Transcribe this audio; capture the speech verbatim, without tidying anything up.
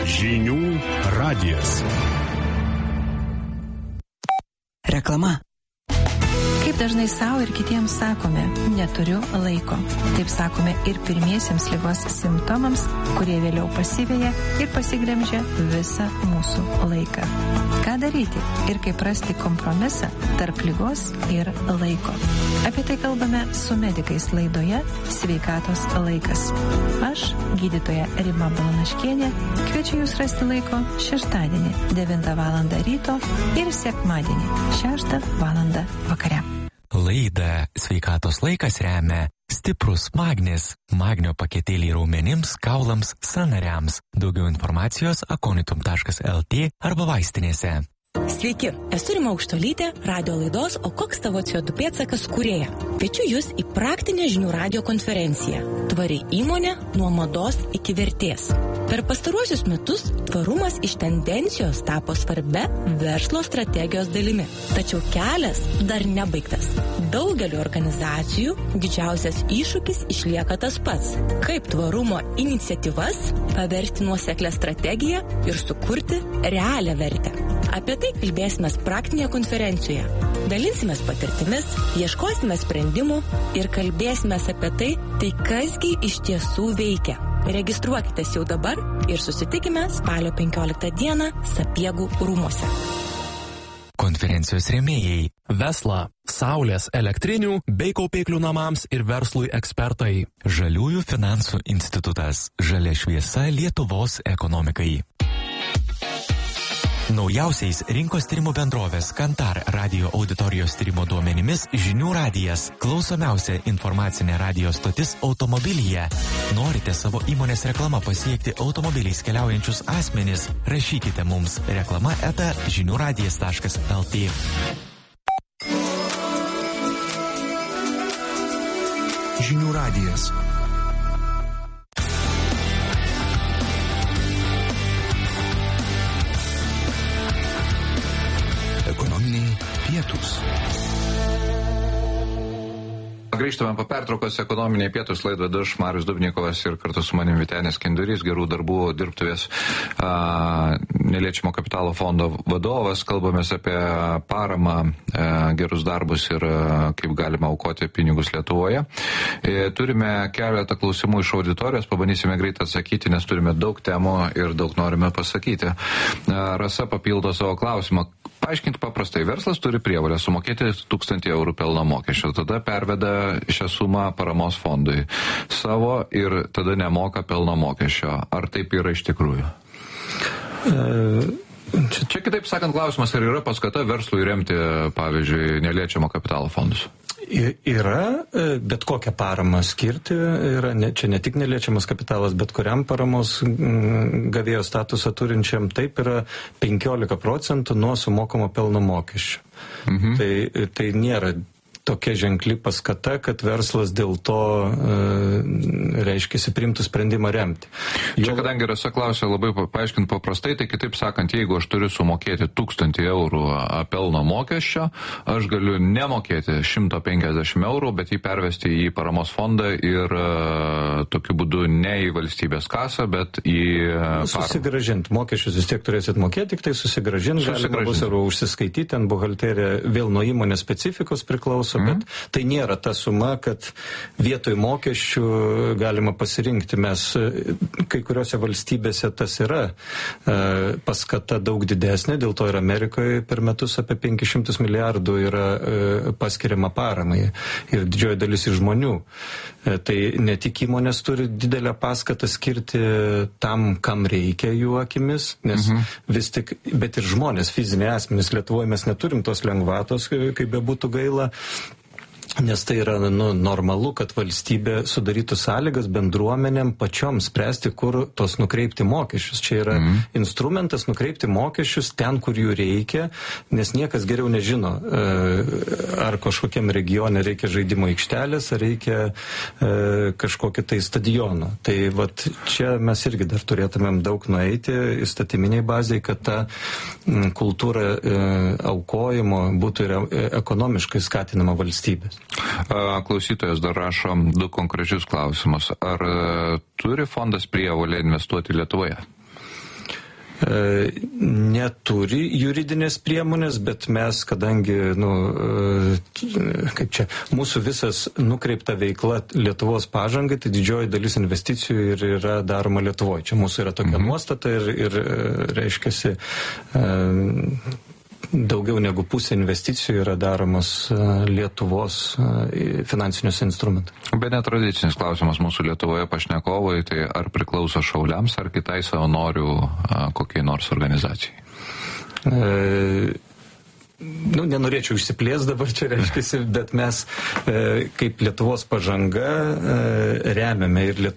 Žinių radijas. Reklama. Kaip dažnai savo ir kitiems sakome, neturiu laiko. Taip sakome ir pirmiesiems ligos simptomams, kurie vėliau pasiveja ir pasigremžia visą mūsų laiką. Ką daryti ir kaip rasti kompromisą tarp ligos ir laiko? Apie tai kalbame su medikais laidoje Sveikatos laikas. Aš, gydytoja Rima Balanaškienė, kviečiu jūs rasti laiko šeštadienį devintą valandą ryto ir sekmadienį šeštą valandą vakare. Laidą Sveikatos laikas remia stiprus magnis, magnio paketėliai raumenims, kaulams, sąnariams. Daugiau informacijos akonitum taškas el tė arba vaistinėse. Sveiki, esu Rima Aukštuolytė, radio laidos O koks tavo C O du pėdsakas kūrėja. Kviečiu jūs į praktinę žinių radio konferenciją Tvari įmonė nuo mados iki vertės. Per pastaruosius metus tvarumas iš tendencijos tapo svarbia verslo strategijos dalimi. Tačiau kelias dar nebaigtas. Daugeliu organizacijų didžiausias iššūkis išlieka tas pats. Kaip tvarumo iniciatyvas paversti nuoseklę strategiją ir sukurti realią vertę. Apie tai kalbėsime praktinėje konferencijoje. Dalinsimės patirtimis, ieškosime sprendimų ir kalbėsime apie tai, tai kasgi iš tiesų veikia. Registruokitės jau dabar ir susitikime spalio penkioliktą dieną Sapiegų rūmuose. Konferencijos rėmėjai Vesla, saulės elektrinių bei kaupiklių namams ir verslui ekspertai. Žaliųjų finansų institutas. Žalia šviesa Lietuvos ekonomikai. Naujausiais rinkos tyrimų bendrovės Kantar radio auditorijos tyrimo duomenimis Žinių radijas – klausomiausia informacinė radio stotis automobilyje. Norite savo įmonės reklama pasiekti automobiliais keliaujančius asmenis? Rašykite mums reklama eta žinių radijas taškas el tė. Žinių radijas. Ekonominiai pietūs. Grįžtame po pertraukos ekonominiai pietus laidą vedu aš Marius Dubnikovas ir kartu su manim Vytenis Kindurys, gerų darbų dirbtuvės a, neliečiamo kapitalo fondo vadovas. Kalbamės apie paramą, a, gerus darbus ir a, kaip galima aukoti pinigus Lietuvoje. E, turime keletą klausimų iš auditorijos, pabandysime greit atsakyti, nes turime daug temų ir daug norime pasakyti. A, Rasa papildo savo klausimą. Paaiškinti paprastai, verslas turi prievolę sumokėti tūkstantį eurų pelno mokesčio, tada perveda šią sumą paramos fondui savo ir tada nemoka pelno mokesčio. Ar taip yra iš tikrųjų? E, čia, čia kitaip sakant klausimas, ar yra paskata verslui remti, pavyzdžiui, neliečiamo kapitalo fondus? Yra, bet kokią paramą skirti, yra ne, čia ne tik neliečiamas kapitalas, bet kuriam paramos gavėjo statusą turinčiam, taip yra penkiolika procentų nuo sumokamo pelno mokesčio. Mhm. Tai, tai nėra tokia ženkli paskata, kad verslas dėl to e, reiškiasi priimtų sprendimą remti. Jo... Čia kadangi Rasa klausė labai paaiškinti paprastai, tai kitaip sakant, jeigu aš turiu sumokėti tūkstantį eurų pelno mokesčio, aš galiu nemokėti šimtą penkiasdešimt eurų, bet jį pervesti į paramos fondą ir e, tokiu būdu ne į valstybės kasą, bet į paramą. Susigražinti. Mokesčius vis tiek turėsit mokėti, tik tai susigražinti. Galima bus ar užsiskaityti ant buhalteriją, vėl nuo įmonės specifikos priklauso. Bet tai nėra ta suma, kad vietoj mokesčių galima pasirinkti. Mes kai kuriuose valstybėse tas yra e, paskata daug didesnė, dėl to ir Amerikoje per metus apie penkis šimtus milijardų yra e, paskiriama paramai ir didžioji dalis iš žmonių. E, tai ne tik įmonės turi didelę paskatą skirti tam, kam reikia jų akimis, nes mhm. vis tik, bet ir žmonės, fiziniai asmenys Lietuvoje mes neturim tos lengvatos, kaip bebūtų gaila. Nes tai yra nu, normalu, kad valstybė sudarytų sąlygas bendruomenėm pačiom spręsti, kur tos nukreipti mokesčius. Čia yra mm. instrumentas nukreipti mokesčius ten, kur jų reikia, nes niekas geriau nežino, ar kažkokiam regione reikia žaidimo aikštelės, ar reikia kažkokį tai stadioną. Tai vat, čia mes irgi dar turėtumėm daug nueiti įstatyminiai bazai, kad ta kultūra aukojimo būtų ir ekonomiškai skatinama valstybės. Klausytojas dar rašo du konkrečius klausimus. Ar turi fondas prievolę investuoti Lietuvoje? neturi juridinės priemonės, bet mes, kadangi, nu, kaip čia, mūsų visas nukreipta veikla Lietuvos pažangai, tai didžioji dalis investicijų ir yra daroma Lietuvoje. Čia mūsų yra tokia mhm. nuostata ir, ir reiškiasi, daugiau negu pusė investicijų yra daromas Lietuvos finansinius instrumentus. Be netradicinis klausimas mūsų Lietuvoje pašnekovui, tai ar priklauso šauliams ar kitai savanorių kokiai nors organizacijai? E... Nu, nenorėčiau išsiplės dabar čia reiškiasi, bet mes e, kaip Lietuvos pažanga e, remiame ir Lietuvos